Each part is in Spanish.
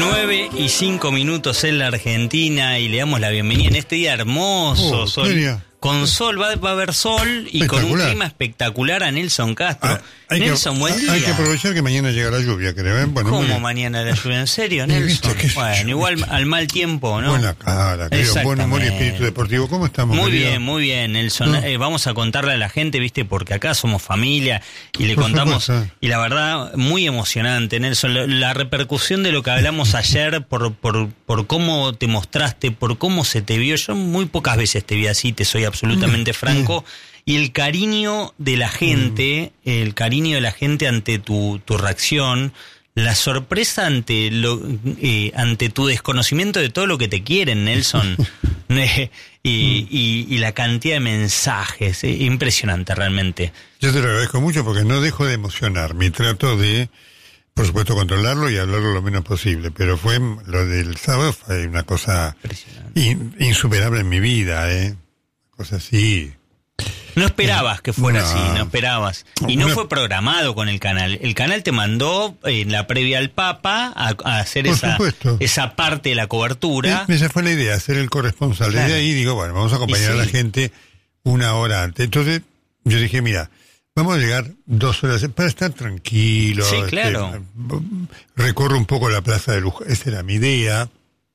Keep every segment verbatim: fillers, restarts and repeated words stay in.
nueve y cinco minutos en la Argentina y le damos la bienvenida en este día hermoso, oh, sol, genia. con sol, va, va a haber sol y con un clima espectacular a Nelson Castro. Ah, hay Nelson, que, buen día. Hay que aprovechar que mañana llega la lluvia, creo. ¿eh? Bueno, ¿Cómo mañana la lluvia? ¿En serio, Nelson? Bueno, igual al mal tiempo, ¿no? Buena cara, creo. Buen humor y espíritu deportivo. ¿Cómo estamos? Muy querido? bien, muy bien, Nelson. ¿No? Eh, vamos a contarle a la gente, viste, porque acá somos familia y le Por contamos. supuesto. Y la verdad, muy emocionante, Nelson. La, la repercusión de lo que hablamos ayer, por, por, por cómo te mostraste, por cómo se te vio. Yo muy pocas veces te vi así, te soy absolutamente franco. Y el cariño de la gente, mm. el cariño de la gente ante tu, tu reacción, la sorpresa ante lo, eh, ante tu desconocimiento de todo lo que te quieren, Nelson, y, y, y la cantidad de mensajes, eh, impresionante realmente. Yo te lo agradezco mucho porque no dejo de emocionarme y trato de, por supuesto, controlarlo y hablarlo lo menos posible, pero fue lo del sábado fue una cosa in, insuperable en mi vida, eh, cosa así. No esperabas que fuera no. así, no esperabas. Y no, no fue programado con el canal. El canal te mandó en la previa al Papa a, a hacer esa, esa parte de la cobertura. Esa fue la idea, ser el corresponsal. Claro. Desde ahí digo, bueno, vamos a acompañar sí. a la gente una hora antes. Entonces yo dije, mira, vamos a llegar dos horas para estar tranquilos. Sí, claro. Este, recorro un poco la Plaza de Luján. Esa era mi idea.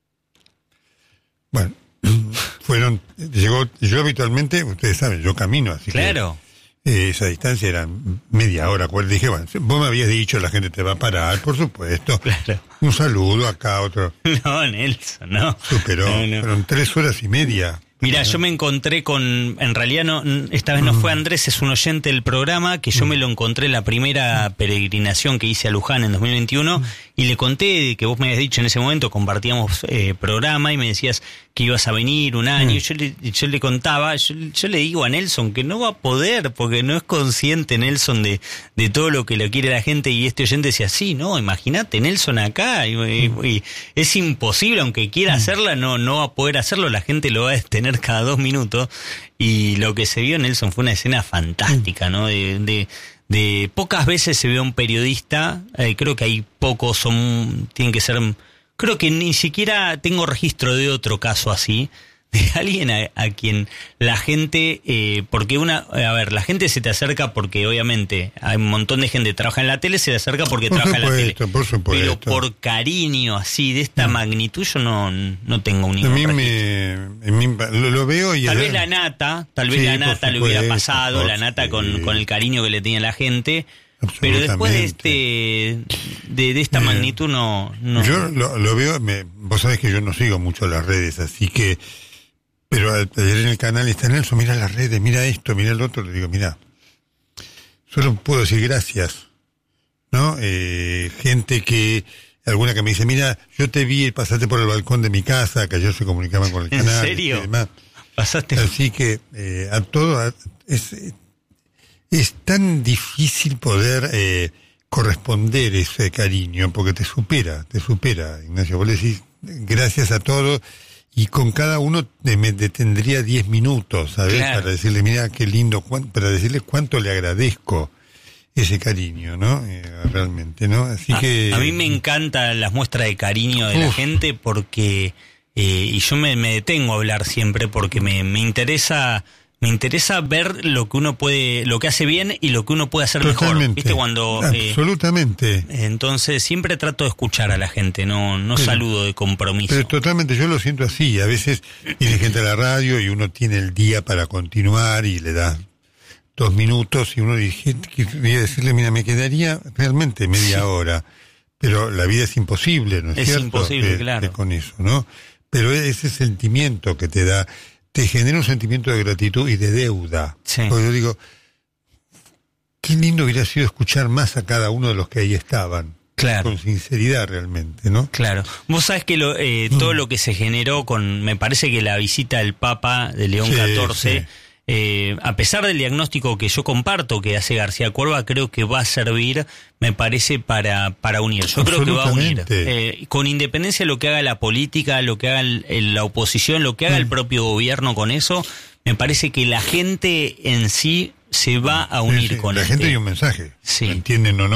Bueno. Fueron, llegó, yo habitualmente, ustedes saben, yo camino, así claro. que eh, esa distancia era media hora. Cual dije, bueno, vos me habías dicho, la gente te va a parar, por supuesto. Claro. Un saludo acá, otro. No, Nelson, no. Superó, no, no. fueron tres horas y media. Mirá, yo me encontré con, en realidad no, esta vez no fue Andrés, es un oyente del programa, que yo me lo encontré en la primera peregrinación que hice a Luján en dos mil veintiuno, y le conté que vos me habías dicho en ese momento, compartíamos eh, programa y me decías que ibas a venir un año, y yo le, yo le contaba, yo, yo le digo a Nelson que no va a poder, porque no es consciente Nelson de, de todo lo que le quiere la gente, y este oyente decía, sí, no, imagínate Nelson acá, y, y, y es imposible, aunque quiera hacerla, no, no va a poder hacerlo, la gente lo va a detener cada dos minutos, y lo que se vio, Nelson, fue una escena fantástica, ¿no? De, de, de pocas veces se ve a un periodista, eh, creo que hay pocos, son, tienen que ser, creo que ni siquiera tengo registro de otro caso así, de alguien a, a quien la gente, eh, porque una, a ver, la gente se te acerca porque obviamente hay un montón de gente que trabaja en la tele, se te acerca porque por trabaja supuesto, en la tele. Por supuesto. Pero por cariño así, de esta mm. magnitud, yo no, no tengo ningún A mí registro. me, me lo, lo veo y... Tal a... vez la nata, tal vez sí, la nata le hubiera pasado, la nata sí. con, con el cariño que le tenía la gente. Pero después de este de, de esta eh, magnitud no, no... Yo lo, lo veo, me, vos sabés que yo no sigo mucho las redes, así que... Pero ayer en el canal está Nelson, mira las redes, mira esto, mira el otro. Le digo, mira, solo puedo decir gracias, ¿no? Eh, gente que, alguna que me dice, mira, yo te vi, pasaste por el balcón de mi casa, que ayer se comunicaban con el ¿En canal. ¿En serio? Y demás. ¿Pasaste? Así que eh, a todo, a, es, es tan difícil poder eh, corresponder ese cariño, porque te supera, te supera, Ignacio. Vos le decís, gracias a todos. Y con cada uno me detendría diez minutos, ¿sabes? Claro. Para decirle, mira, qué lindo, para decirle cuánto le agradezco ese cariño, ¿no? Eh, realmente, ¿no? Así a, que... A mí me encantan las muestras de cariño de uf. la gente porque... Eh, y yo me, me detengo a hablar siempre porque me, me interesa... Me interesa ver lo que uno puede, lo que hace bien y lo que uno puede hacer Totalmente. mejor. ¿Viste? Cuando, absolutamente. Eh, entonces siempre trato de escuchar a la gente, no, no pero, saludo de compromiso. Pero totalmente, yo lo siento así. A veces viene gente a la radio y uno tiene el día para continuar y le da dos minutos y uno dice, voy a decirle, mira, me quedaría realmente media sí. hora. Pero la vida es imposible, ¿no es, es cierto? Es imposible, de, claro. De con eso, ¿no? Pero ese sentimiento que te da, te genera un sentimiento de gratitud y de deuda. Sí. Porque yo digo, qué lindo hubiera sido escuchar más a cada uno de los que ahí estaban. Claro. Con sinceridad realmente, ¿no? Claro. Vos sabés que lo, eh, mm. todo lo que se generó con, me parece que la visita del Papa de León sí, catorce, sí. Eh, a pesar del diagnóstico que yo comparto que hace García Cuerva, creo que va a servir, me parece, para, para unir. Yo creo que va a unir. Eh, con independencia de lo que haga la política, lo que haga el, el, la oposición, lo que haga mm. el propio gobierno con eso, me parece que la gente en sí se va a unir sí, sí. con la este. gente hay un mensaje. Sí. ¿Entienden o no?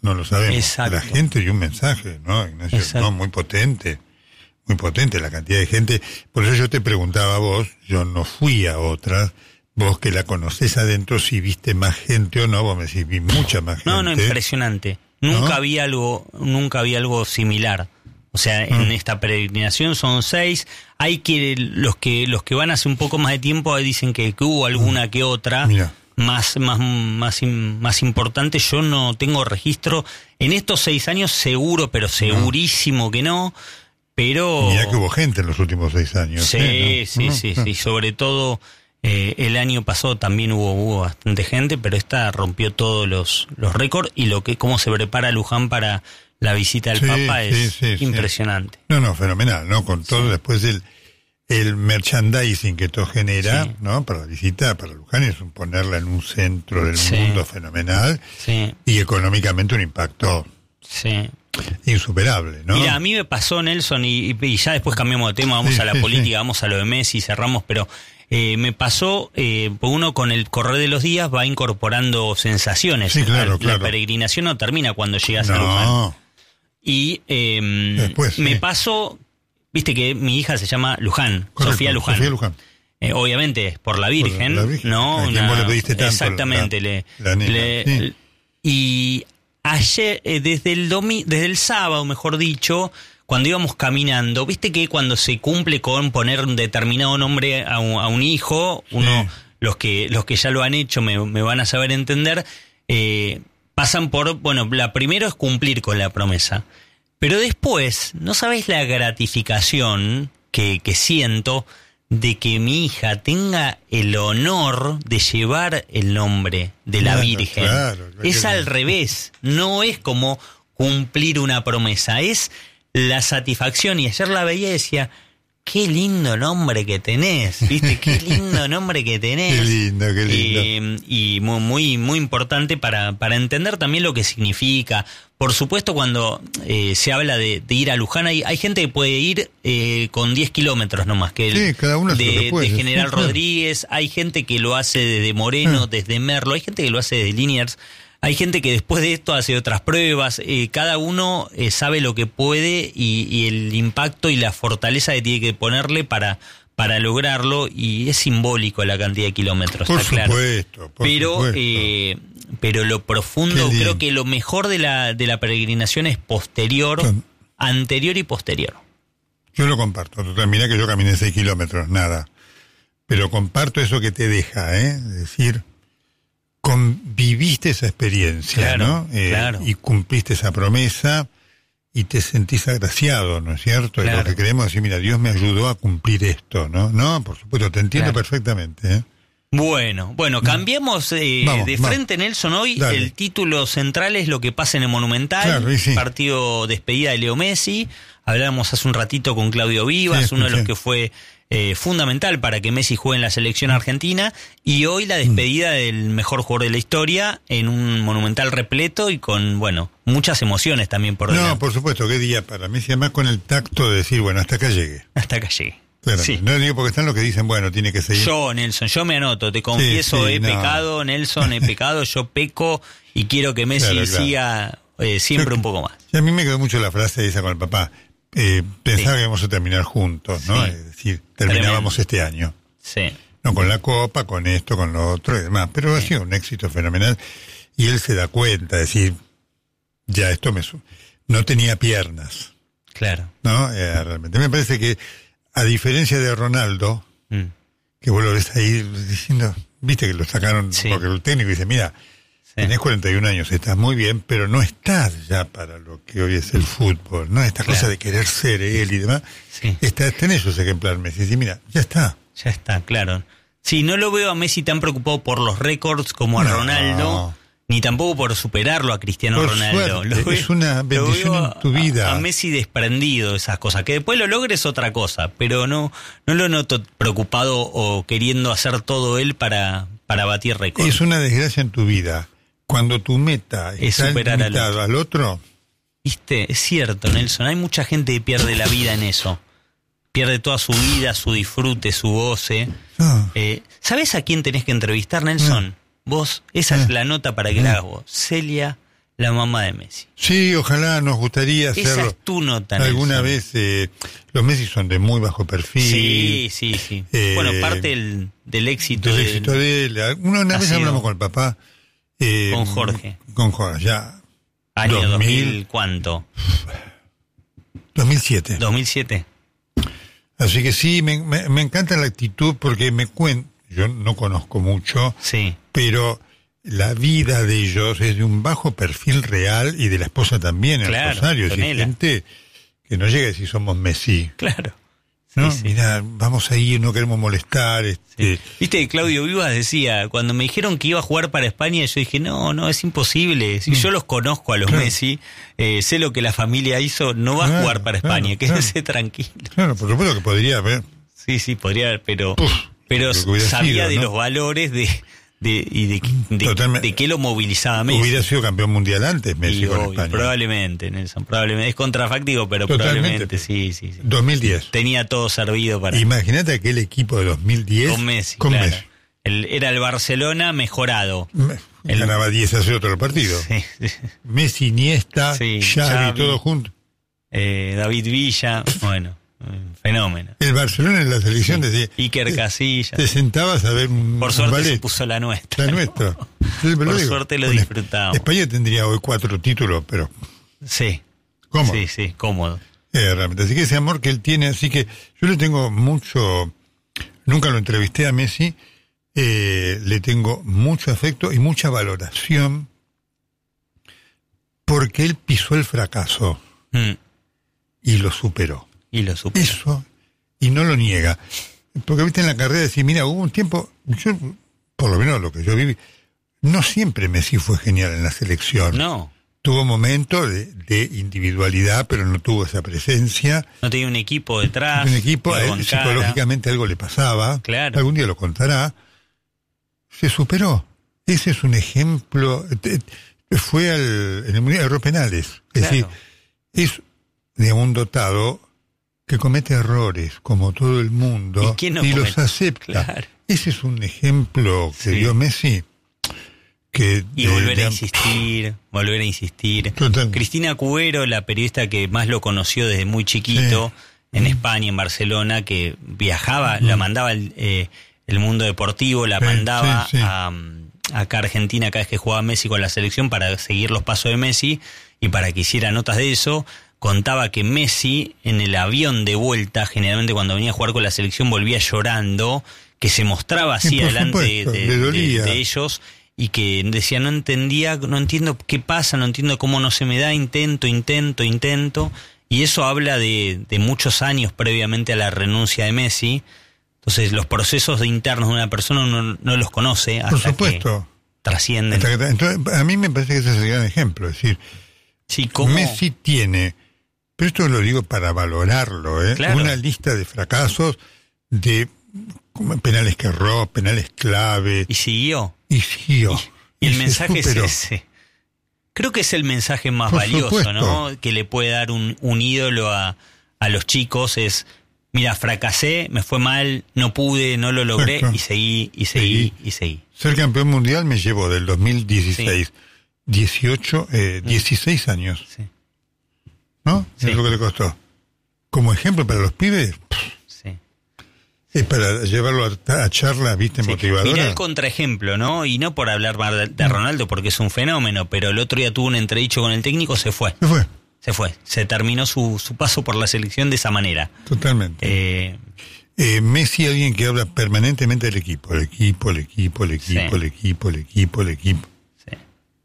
no lo sabemos. Exacto. La gente dio un mensaje, ¿no, Ignacio? Exacto. No, muy potente, muy potente la cantidad de gente. Por eso yo te preguntaba a vos, yo no fui a otras, vos que la conocés adentro, si viste más gente o no, vos me decís, vi mucha más gente. No, no, impresionante. Nunca ¿No? había algo, nunca había algo similar. O sea, en Mm. esta peregrinación son seis. Hay que los que los que van hace un poco más de tiempo dicen que, que hubo alguna que otra Mira. más más más más importante. Yo no tengo registro en estos seis años, seguro, pero segurísimo que no. Pero Mirá que hubo gente en los últimos seis años. sí, ¿eh? sí, ¿No? sí, ¿No? sí. Sobre todo eh, el año pasado también hubo hubo bastante gente, pero esta rompió todos los los récords y lo que cómo se prepara Luján para la visita del Sí, Papa sí, es sí, sí. impresionante. No, no, fenomenal, ¿no? Con todo Sí. después el, el merchandising que esto genera, Sí. ¿no? Para la visita, para Luján, es un ponerla en un centro del Sí. mundo fenomenal Sí, y económicamente un impacto sí. insuperable, ¿no? Mira, a mí me pasó, Nelson, y, y ya después cambiamos de tema, vamos Sí, a la sí, política, sí. vamos a lo de Messi, cerramos, pero eh, me pasó, eh, uno con el correr de los días va incorporando sensaciones. Sí, claro, la, claro. la peregrinación no termina cuando llegas a Luján. No, Y eh, Después, me sí. pasó, viste que mi hija se llama Luján, correcto, Sofía Luján. Sofía Luján. Eh, obviamente, por la Virgen, la Virgen, ¿no? a quien vos le pediste tanto, exactamente. la- le, la nena, le- sí. Y ayer, eh, desde el domi desde el sábado, mejor dicho, cuando íbamos caminando, viste que cuando se cumple con poner un determinado nombre a un, a un hijo, uno, Sí. los que los que ya lo han hecho me, me van a saber entender, eh, pasan por, bueno, la primero es cumplir con la promesa. Pero después, no sabés la gratificación que, que siento de que mi hija tenga el honor de llevar el nombre de la Claro, Virgen. claro, claro. Es al revés, no es como cumplir una promesa, es la satisfacción. Y ayer la veía y decía, qué lindo nombre que tenés, ¿viste? Qué lindo nombre que tenés. Qué lindo, qué lindo. Eh, y muy, muy, muy importante para, para entender también lo que significa. Por supuesto, cuando eh, se habla de, de ir a Luján, hay, hay gente que puede ir eh, con diez kilómetros nomás, que el- Sí, cada uno hace lo de, que puede, de sí, General claro. Rodríguez, hay gente que lo hace desde Moreno, Ah. desde Merlo, hay gente que lo hace desde Liniers, hay gente que después de esto hace otras pruebas, eh, cada uno eh, sabe lo que puede y, y el impacto y la fortaleza que tiene que ponerle para, para lograrlo, y es simbólico la cantidad de kilómetros, Por está claro. supuesto, por pero supuesto. eh, pero lo profundo, Qué lindo. creo que lo mejor de la de la peregrinación es posterior, Claro. anterior y posterior. Yo lo comparto. Total, mirá que yo caminé seis kilómetros, nada. Pero comparto eso que te deja, ¿eh? Es decir, conviviste esa experiencia, Claro, ¿no? Eh, claro. Y cumpliste esa promesa y te sentís agraciado, ¿no es cierto? Y Claro. lo que queremos decir, mira, Dios me ayudó a cumplir esto, ¿no? No, por supuesto, te entiendo Claro. perfectamente, ¿eh? Bueno, bueno, cambiamos eh, Vamos, de vamos. frente, Nelson. Hoy Dale. el título central es lo que pasa en el Monumental, Claro, y sí. partido despedida de Leo Messi. Hablábamos hace un ratito con Claudio Vivas, Sí, uno de los escuché. que fue eh, fundamental para que Messi juegue en la selección argentina, y hoy la despedida del mejor jugador de la historia en un Monumental repleto y con, bueno, muchas emociones también por No, delante. por supuesto, qué día para mí, además con el tacto de decir, bueno, hasta acá llegué. Hasta acá llegué. Claro, Sí. no digo porque están los que dicen, bueno, tiene que seguir. Yo, Nelson, yo me anoto, te confieso, sí, he no. pecado, Nelson, he pecado, yo peco y quiero que Messi Claro, claro. siga eh, siempre Yo- un poco más. Y a mí me quedó mucho la frase esa con el papá. Eh, pensaba Sí. que íbamos a terminar juntos, ¿no? Sí. Es decir, terminábamos Tremendo. este año. Sí, No con la copa, con esto, con lo otro y demás. Pero ha sido un éxito fenomenal. Y él se da cuenta, es decir, ya esto me... su- No tenía piernas, claro. ¿no? Eh, realmente. Me parece que, a diferencia de Ronaldo, Mm. que vos lo ves ahí diciendo, viste que lo sacaron, Sí. porque el técnico dice, mira, Sí. tenés cuarenta y un años, estás muy bien, pero no estás ya para lo que hoy es el fútbol, ¿no? Esta Claro. cosa de querer ser él y demás. Sí. Está, tenés sus ejemplares, Messi, y mira, ya está. Ya está, claro. Sí, no lo veo a Messi tan preocupado por los récords como a No. Ronaldo, ni tampoco por superarlo a Cristiano Por Ronaldo. suerte, es una lo bendición veo en tu vida. A, a Messi desprendido de esas cosas. Que después lo logre es otra cosa, pero no, no lo noto preocupado o queriendo hacer todo él para, para batir récords. Es una desgracia en tu vida. Cuando tu meta Es está superar al limitado al otro, Viste, es cierto, Nelson, hay mucha gente que pierde la vida en eso. Pierde toda su vida, su disfrute, su goce. no, Eh, ¿Sabés a quién tenés que entrevistar, Nelson? Vos, esa es Ah. la nota para que la hagas vos. Celia la mamá de Messi. Sí, ojalá nos gustaría hacerlo. Esa es tu nota, alguna Nelson. vez. Eh, los Messi son de muy bajo perfil. Sí, sí, sí. Eh, bueno, parte del, del éxito del del- éxito de él. Una, una ha vez sido- hablamos con el papá. eh, Con Jorge. Con Jorge, ya. año dos mil, dos mil, ¿cuánto? dos mil siete. dos mil siete. Así que sí, me, me, me encanta la actitud porque me cuento, yo no conozco mucho, Sí, pero la vida de ellos es de un bajo perfil real y de la esposa también en Claro, el Rosario. Es decir, Antonella. gente que no llega a decir somos Messi. claro. ¿No? Sí, sí. Mira, vamos a ir, no queremos molestar. Este, Viste que Claudio Vivas decía, cuando me dijeron que iba a jugar para España, yo dije, no, no, es imposible. Si yo los conozco a los Claro. Messi, eh, sé lo que la familia hizo, no va a Claro, jugar para claro, España, claro. quédese tranquilo. Claro, por supuesto que podría haber. Sí, sí, podría haber, pero, Uf, pero lo que hubiera sabía sido, de ¿no? los valores de, de y de, de, Totalmente. de qué lo movilizaba Messi. Hubiera sido campeón mundial antes Messi Y con obvio, España. probablemente, Nelson, probablemente. Es contrafactivo, pero Totalmente. probablemente, sí, sí, sí. dos mil diez. Tenía todo servido para... Imagínate aquel equipo de dos mil diez. Con Messi, Con claro. Messi. El- era el Barcelona mejorado. Me- El- Ganaba diez a cero todos los partidos. Sí, sí. Messi, Iniesta, Sí, Xavi, Xavi. todo junto. Eh, David Villa, bueno, un fenómeno. El Barcelona en la selección decía, Iker te, Casillas. te sentabas a ver un Por un suerte ballet. se puso la nuestra. La nuestra. Yo te Por digo, suerte lo con- disfrutamos. España tendría hoy cuatro títulos, pero Sí. ¿cómo? Sí, sí, cómodo. Eh, realmente. Así que ese amor que él tiene, así que yo le tengo mucho, nunca lo entrevisté a Messi, eh, le tengo mucho afecto y mucha valoración porque él pisó el fracaso Mm, y lo superó. Y lo supo. Eso, y no lo niega. Porque viste en la carrera decir, mira, hubo un tiempo, yo, por lo menos lo que yo viví, no siempre Messi fue genial en la selección. No, Tuvo momentos de, de individualidad, pero no tuvo esa presencia. no tenía un equipo detrás. Un equipo, lo a él bancara. psicológicamente algo le pasaba. Claro. Algún día lo contará. Se superó. Ese es un ejemplo. Te- te- Fue al, en el Mundial de Error Penales. Es Claro. decir, es de un dotado que comete errores, como todo el mundo, ¿Y quién no los comete? acepta. Claro. Ese es un ejemplo que Sí. dio Messi. Que Y de- volver de- a insistir, volver a insistir. Totalmente. Cristina Cubero, la periodista que más lo conoció desde muy chiquito, Sí. en España, en Barcelona, que viajaba, la mandaba el, eh, el mundo deportivo, la Sí, mandaba sí, sí. a mm, acá a Argentina cada vez que jugaba Messi con la selección para seguir los pasos de Messi y para que hiciera notas de eso. Contaba que Messi en el avión de vuelta, generalmente cuando venía a jugar con la selección, volvía llorando, que se mostraba así Sí, por delante de, supuesto, de- le dolía. de- de ellos y que decía, no entendía, no entiendo qué pasa, no entiendo cómo no se me da, intento, intento, intento. Y eso habla de, de muchos años previamente a la renuncia de Messi. Entonces los procesos de internos de una persona uno no los conoce hasta Por supuesto. que trascienden. Hasta que- entonces, a mí me parece que ese es el gran ejemplo. Es decir, Sí, ¿cómo? Messi tiene, pero esto lo digo para valorarlo, ¿eh? Claro. Una lista de fracasos, de como penales que erró, penales clave, Y siguió. y siguió. Y el se mensaje es superó. ese. Creo que es el mensaje más Por valioso, supuesto. ¿no? Que le puede dar un, un ídolo a, a los chicos es, mira, fracasé, me fue mal, no pude, no lo logré, Exacto. y seguí, y seguí, y seguí. Ser campeón mundial me llevó del dos mil dieciséis, dieciocho, eh, dieciséis años, Sí, ¿no? Sí. Es lo que le costó. Como ejemplo para los pibes, sí. es para llevarlo a, a charlas, ¿viste? Sí. Motivadora. Mirá el contraejemplo, ¿no? Y no por hablar mal de, de Ronaldo, porque es un fenómeno, pero el otro día tuvo un entredicho con el técnico, se fue. ¿Qué fue? Se fue. Se terminó su, su paso por la selección de esa manera. Totalmente. Eh, Eh, Messi, alguien que habla permanentemente del equipo, el equipo, el equipo, el equipo, Sí. el equipo, el equipo, el equipo. sí.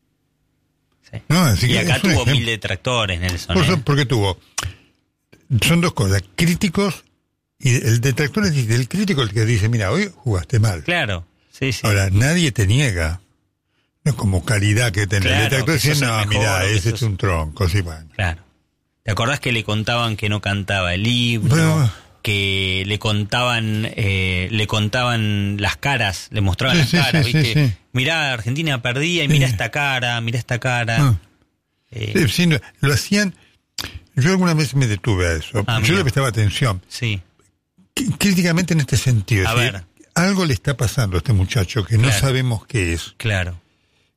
Sí. No, así Y que acá es un tuvo ejemplo. mil detractores, Nelson. Por ¿eh? eso, porque tuvo, son dos cosas, críticos, y el detractor es el crítico el que dice, mira, hoy jugaste mal. Claro, sí, sí. Ahora, nadie te niega. No es como calidad que tenés. Claro, el detractor que dice, sos el no, mejor, mira, que ese sos- es un tronco, así bueno. Claro. ¿Te acordás que le contaban que no cantaba el himno? Pero- que le contaban eh, le contaban las caras, le mostraban Sí, las sí, caras, sí, ¿viste? sí, sí. Mirá, Argentina perdía y mira Sí. esta cara, mira esta cara. Ah. Eh, Sí, sí, no, lo hacían, yo alguna vez me detuve a eso. Ah, yo mira. le prestaba atención. sí, Crí- Críticamente en este sentido. A es decir, ver. algo le está pasando a este muchacho que no Claro. sabemos qué es. claro.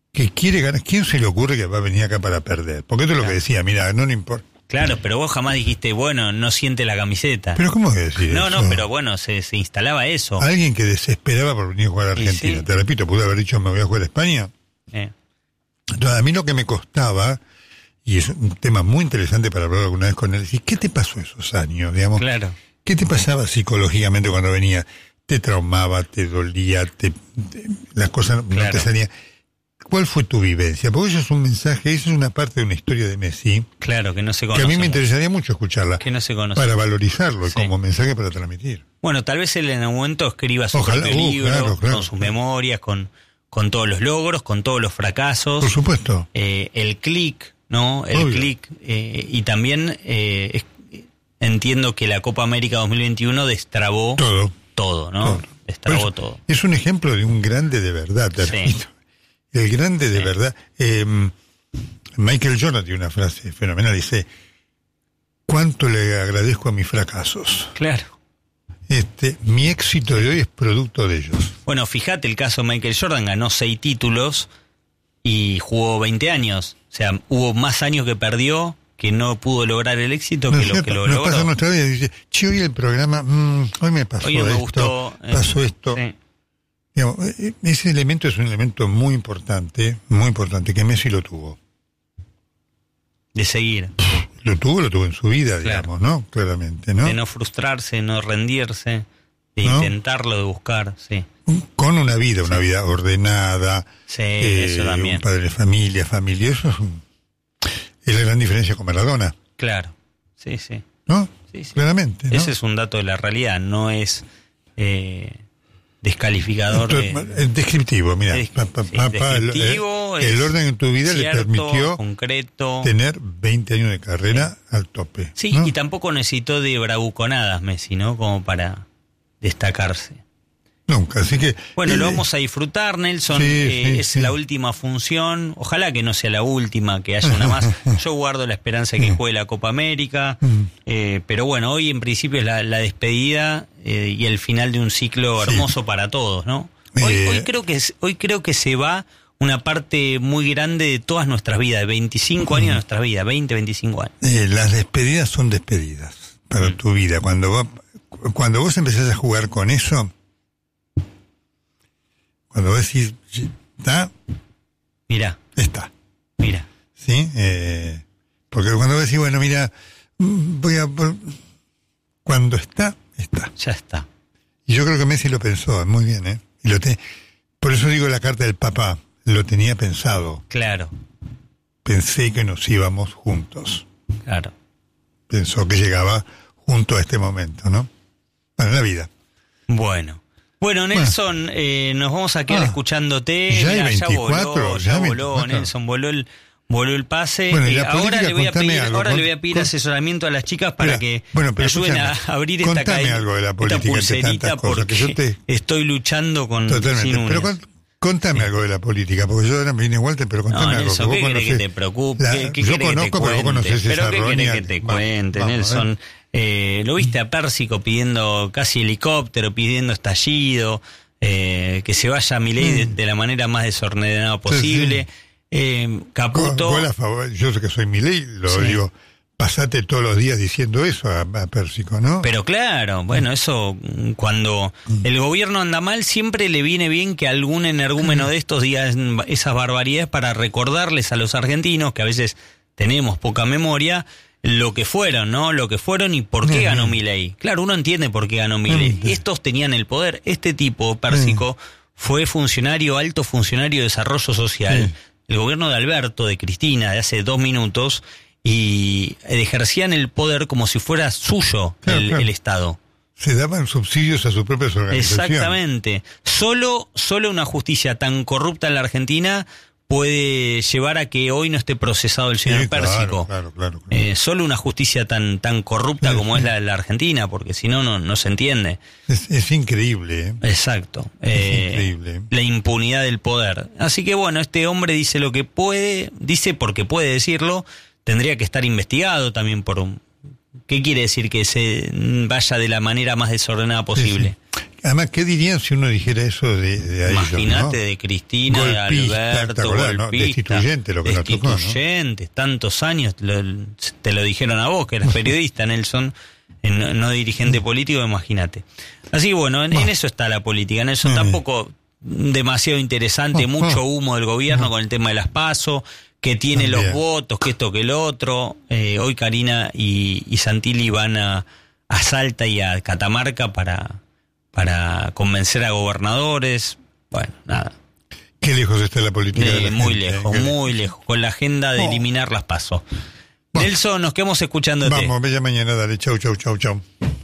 que quiere ganar. ¿Quién se le ocurre que va a venir acá para perder? Porque esto es lo Claro. que decía, mira, no le importa. Claro, pero vos jamás dijiste, bueno, no siente la camiseta. Pero ¿cómo es decir no, eso? no, pero bueno, se, se instalaba eso. Alguien que desesperaba por venir a jugar a Y Argentina. sí. Te repito, pude haber dicho, me voy a jugar a España. Eh, Entonces, a mí lo que me costaba, y es un tema muy interesante para hablar alguna vez con él, es ¿qué te pasó esos años? Digamos, claro. ¿qué te pasaba psicológicamente cuando venía? Te traumaba, te dolía, te, te- las cosas no Claro. te salían. ¿Cuál fue tu vivencia? Porque eso es un mensaje, eso es una parte de una historia de Messi, Claro, que no se que conoce. a mí me mucho. interesaría mucho escucharla, Que no se conoce. para valorizarlo y Sí. como mensaje para transmitir. Bueno, tal vez él en algún momento escriba su Ojalá, propio uh, libro, claro, claro, con sus claro. memorias, con, con todos los logros, con todos los fracasos. Por supuesto. Eh, el clic, ¿no? El Obvio. clic. Eh, y también eh, es- entiendo que la Copa América dos mil veintiuno destrabó Todo. todo, ¿no? todo. Destrabó Por eso, todo. Es un ejemplo de un grande de verdad, te Sí. repito. El grande de Sí. verdad. Eh, Michael Jordan tiene una frase fenomenal, dice, ¿cuánto le agradezco a mis fracasos? Claro. Este, mi éxito de hoy es producto de ellos. Bueno, fíjate el caso de Michael Jordan, ganó seis títulos y jugó veinte años. O sea, hubo más años que perdió, que no pudo lograr el éxito, ¿No que es lo cierto? que lo Nos logró. pasa nuestra vida y dice, che, hoy el programa, mm, hoy me pasó Hoy no me esto, gustó. eh, pasó esto. sí. Digamos, eh, ese elemento es un elemento muy importante, muy importante, que Messi lo tuvo. De seguir, Lo tuvo, lo tuvo en su vida, Claro. digamos, ¿no? Claramente, ¿no? de no frustrarse, no rendirse, de ¿No? intentarlo, de buscar, sí. Con una vida, una vida ordenada, Sí, eh, eso también. un padre de familia, familia, eso es, un- es la gran diferencia con Maradona, Claro, sí, sí. ¿no? Sí, sí. Claramente, ¿no? Ese es un dato de la realidad, no es eh, descalificador de... Es descriptivo, mira, Es- pa- pa- sí, pa- pa- el, descriptivo, el es orden en tu vida le cierto, permitió concreto. tener veinte años de carrera al tope. Sí, ¿no? y tampoco necesitó de bravuconadas Messi, ¿no? Como para destacarse. Nunca, así que... Bueno, eh, lo vamos a disfrutar, Nelson. sí, eh, sí, es sí. la última función. Ojalá que no sea la última, que haya una más. Yo guardo la esperanza de que juegue la Copa América. Mm. Eh, pero bueno, hoy en principio es la, la despedida eh, y el final de un ciclo Sí. hermoso para todos, ¿no? Hoy, Eh. hoy creo que es- hoy creo que se va una parte muy grande de todas nuestras vidas, de veinticinco años de nuestras vidas, veinte, veinticinco años. Eh, las despedidas son despedidas para Mm. tu vida. Cuando vos, cuando vos empezás a jugar con eso, cuando vos decís, está, Mirá, está. mira. ¿Sí? Eh, porque cuando vos decís, bueno, mira, mm, voy a... por- Cuando está, está. Ya está. Y yo creo que Messi lo pensó muy bien, ¿eh? Y lo te- Por eso digo la carta del papá, lo tenía pensado. Claro, Pensé que nos íbamos juntos. claro. Pensó que llegaba junto a este momento, ¿no? Bueno, la vida. Bueno. Bueno, Nelson, eh, nos vamos a quedar Ah, escuchando. ya hay Mirá, veinticuatro, voló, ya ya hay voló, veinticuatro. Nelson, voló el, voló el pase. Bueno, y Eh, la ahora política, le voy a contame pedir, algo, ahora con- le voy a pedir con- asesoramiento a las chicas para Mira, que bueno, pero me ayuden a escúchame, abrir esta contame cadena, algo de la esta política entre pulserita tantas cosas, porque que yo te- estoy luchando con Totalmente. sin Pero uñas. con- contame algo de la política, porque yo ahora me vine Walter, pero contame No, algo. Nelson, que ¿qué vos querés que conocés. te preocupe? La- ¿Qué, qué yo querés que conozco, te pero vos cuente? conocés ¿Pero esa qué querés roña. que te Vamos, cuente, vamos, Nelson? ¿eh? Eh, lo viste a Pérsico pidiendo casi helicóptero, pidiendo estallido, eh, que se vaya a Milei de, de la manera más desordenada posible. sí. Eh, Go- Caputo... gol a favor. Yo sé que soy Milei, lo Sí. digo, pasate todos los días diciendo eso a, a Pérsico, ¿no? Pero claro, bueno, eso mm, cuando el gobierno anda mal siempre le viene bien que algún energúmeno de estos diga esas barbaridades para recordarles a los argentinos, que a veces tenemos poca memoria, lo que fueron, ¿no? Lo que fueron y por qué Ujú. ganó Milei. Claro, uno entiende por qué ganó Milei. Ujú. Estos tenían el poder. Este tipo, Pérsico, fue funcionario, alto funcionario de desarrollo social. Sí. El gobierno de Alberto, de Cristina, de hace dos minutos, y ejercían el poder como si fuera suyo Claro, el, claro. el Estado. Se daban subsidios a sus propias organizaciones. Exactamente. Solo, solo una justicia tan corrupta en la Argentina puede llevar a que hoy no esté procesado el señor Sí, claro, Pérsico. claro, claro, claro. Eh, solo una justicia tan tan corrupta Sí, como sí. es la de la Argentina, porque si no, no no se entiende. Es, es increíble, ¿eh? Exacto. Eh, increíble. La impunidad del poder. Así que bueno, este hombre dice lo que puede, dice porque puede decirlo, tendría que estar investigado también por un... ¿Qué quiere decir? Que se vaya de la manera más desordenada posible. Sí, sí. además, ¿qué dirían si uno dijera eso de, de a ellos? Imagínate, ¿no? de Cristina, Golpista, de Alberto, golpista, ¿no? golpista, Destituyente, lo que nos tocó, ¿no? Destituyentes, tantos años, lo, te lo dijeron a vos, que eras periodista, Nelson, en, no dirigente político, imagínate. Así que bueno, en, en eso está la política, Nelson, tampoco demasiado interesante, mucho humo del gobierno con el tema de las PASO, que tiene los votos, que esto, que el otro. Eh, hoy Karina y, y Santilli van a, a Salta y a Catamarca para, para convencer a gobernadores. Bueno, nada. Qué lejos está la política. Eh, de la muy gente, lejos, eh, muy lejos, con la agenda de oh. eliminar las PASO. Bueno. Nelson, nos quedamos escuchándote. Vamos, bella mañana, dale, chau, chau, chau, chau.